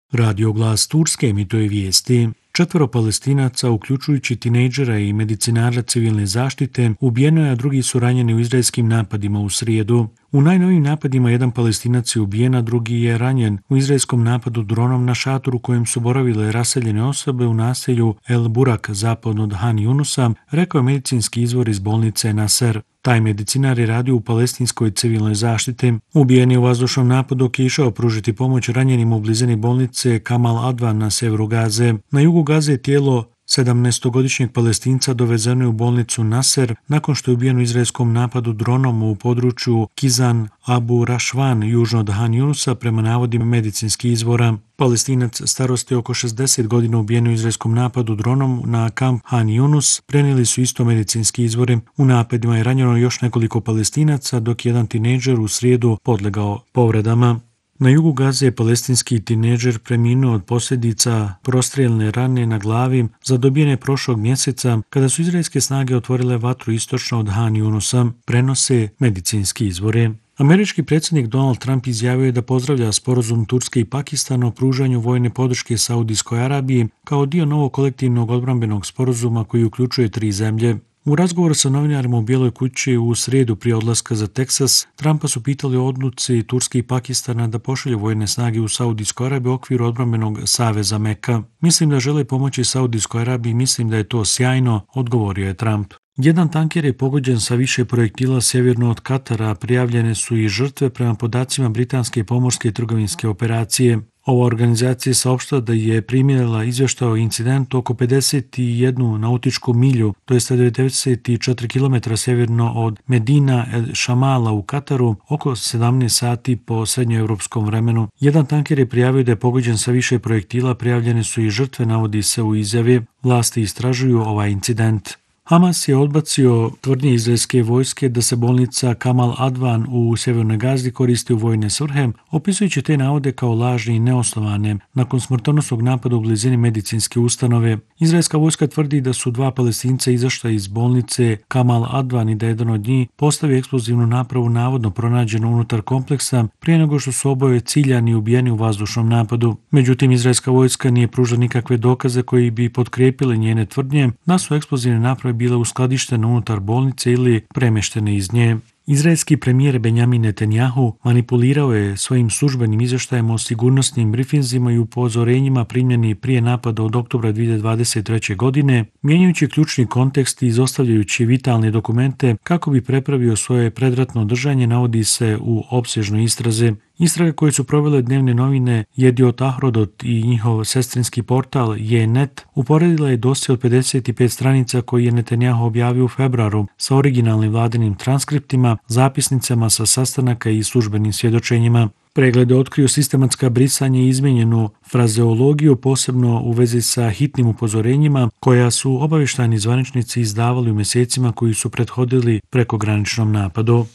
Radio Glas Turske emituje vijesti. 4 Palestinaca, uključujući tinejdžera i medicinara civilne zaštite, ubijeno je, a drugi su ranjeni u izraelskim napadima u srijedu. U najnovijim napadima jedan Palestinac je ubijen, a drugi je ranjen u izraelskom napadu dronom na šator u kojem su boravile raseljene osobe u naselju El Burak, zapadno od Han Yunusa, rekao je medicinski izvor iz bolnice Nasser. Taj medicinar je radio u palestinskoj civilnoj zaštiti. Ubijen je u vazdušnom napadu dok je išao pružiti pomoć ranjenim u blizini bolnice Kamal Advan na severu Gaze. Na jugu Gaze je tijelo 17-godišnjeg Palestinca dovezeno je u bolnicu Nasser nakon što je ubijen u izraelskom napadu dronom u području Kizan Abu Rashwan, južno od Han Yunusa, prema navodima medicinskih izvora. Palestinac starosti oko 60 godina ubijen u izraelskom napadu dronom na kamp Han Yunus, prenijeli su isto medicinski izvori. U napadima je ranjeno još nekoliko Palestinaca, dok jedan tinejdžer u srijedu podlegao povredama. Na jugu Gaze je palestinski tinejdžer preminuo od posljedica prostrijelne rane na glavi zadobijene prošlog mjeseca kada su izraelske snage otvorile vatru istočno od Han Yunusa, prenose medicinski izvori. Američki predsjednik Donald Trump izjavio je da pozdravlja sporazum Turske i Pakistana o pružanju vojne podrške Saudijskoj Arabiji kao dio novog kolektivnog odbrambenog sporazuma koji uključuje 3 zemlje. U razgovoru sa novinarima u Bijeloj kući u srijedu prije odlaska za Teksas, Trumpa su pitali o odluci Turske i Pakistana da pošalju vojne snage u Saudijskoj Arabiji u okviru odbrambenog saveza Meka. Mislim da žele pomoći Saudijskoj Arabiji, mislim da je to sjajno, odgovorio je Trump. Jedan tanker je pogođen sa više projektila sjeverno od Katara, prijavljene su i žrtve prema podacima britanske pomorske i trgovinske operacije. Ova organizacija saopštila da je primjerila izvještaj o incidentu oko 51 nautičku milju, to je 94 km sjeverno od Medina el Shamala u Kataru, oko 17 sati po srednjoevropskom vremenu. Jedan tanker je prijavio da je pogođen sa više projektila, prijavljene su i žrtve, navodi se u izjavi. Vlasti istražuju ovaj incident. Hamas je odbacio tvrdnje izraelske vojske da se bolnica Kamal Advan u sjevernoj Gazi koristi u vojne svrhe, opisujući te navode kao lažne i neosnovane nakon smrtonosnog napada u blizini medicinske ustanove. Izraelska vojska tvrdi da su 2 Palestinca izašla iz bolnice Kamal Advan i da jedan od njih postavio eksplozivnu napravu navodno pronađenu unutar kompleksa prije nego što su oboje ciljani i ubijeni u vazdušnom napadu. Međutim, izraelska vojska nije pružila nikakve dokaze koji bi potkrijepili njene tvrdnje da su eksplozivne naprave bile uskladištene unutar bolnice ili premještene iz nje. Izraelski premijer Benjamin Netanjahu manipulirao je svojim službenim izvještajem o sigurnosnim brifinzima i upozorenjima primljeni prije napada od oktobra 2023. godine, mijenjajući ključni kontekst i izostavljajući vitalne dokumente kako bi prepravio svoje predratno držanje, navodi se u opsežnoj istrazi. Istrage koje su provele dnevne novine Jediot Ahrodot i njihov sestrinski portal Ynet uporedila je dosje od 55 stranica koji je Netanjahu objavio u februaru sa originalnim vladinim transkriptima, zapisnicama sa sastanaka i službenim svjedočenjima. Pregled je otkrio sistematska brisanja i izmijenjenu frazeologiju, posebno u vezi sa hitnim upozorenjima koja su obavještajni zvaničnici izdavali u mjesecima koji su prethodili prekograničnom napadu.